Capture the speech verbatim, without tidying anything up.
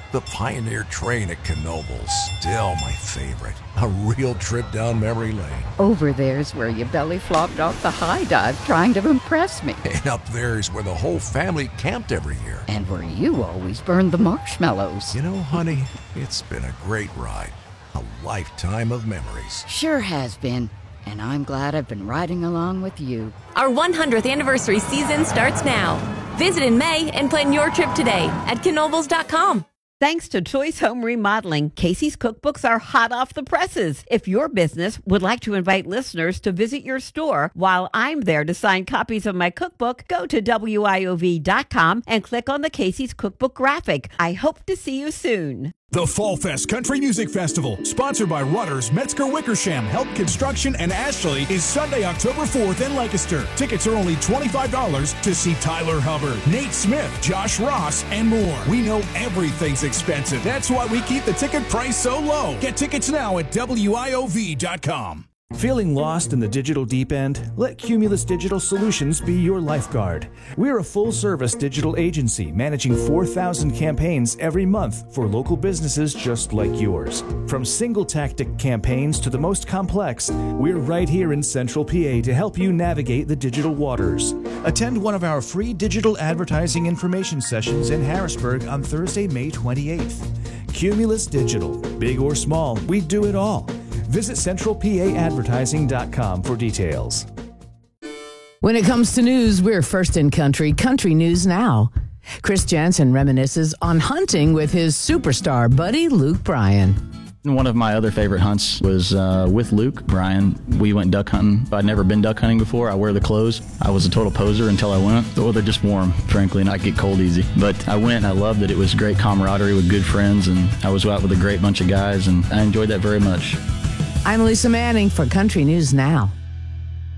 The Pioneer Train at Knoebels, still my favorite. A real trip down memory lane. Over there's where you belly flopped off the high dive trying to impress me. And up there's where the whole family camped every year. And where you always burned the marshmallows. You know, honey, it's been a great ride. A lifetime of memories. Sure has been. And I'm glad I've been riding along with you. Our one hundredth anniversary season starts now. Visit in May and plan your trip today at Knoebels dot com. Thanks to Choice Home Remodeling, Casey's cookbooks are hot off the presses. If your business would like to invite listeners to visit your store while I'm there to sign copies of my cookbook, go to W I O V dot com and click on the Casey's Cookbook graphic. I hope to see you soon. The Fall Fest Country Music Festival, sponsored by Rudders, Metzger Wickersham, Help Construction, and Ashley, is Sunday, October fourth in Lancaster. Tickets are only twenty-five dollars to see Tyler Hubbard, Nate Smith, Josh Ross, and more. We know everything's expensive. That's why we keep the ticket price so low. Get tickets now at W I O V dot com. Feeling lost in the digital deep end? Let Cumulus Digital Solutions be your lifeguard. We're a full-service digital agency managing four thousand campaigns every month for local businesses just like yours. From single-tactic campaigns to the most complex, we're right here in Central P A to help you navigate the digital waters. Attend one of our free digital advertising information sessions in Harrisburg on Thursday, May twenty-eighth. Cumulus Digital. Big or small, we do it all. Visit central p a advertising dot com for details. When it comes to news, we're first in country. Country News Now. Chris Jansen reminisces on hunting with his superstar buddy, Luke Bryan. One of my other favorite hunts was uh, with Luke Bryan. We went duck hunting. I'd never been duck hunting before. I wear the clothes. I was a total poser until I went. Or they're just warm, frankly, and I get cold easy. But I went and I loved it. It was great camaraderie with good friends, and I was out with a great bunch of guys, and I enjoyed that very much. I'm Lisa Manning for Country News Now.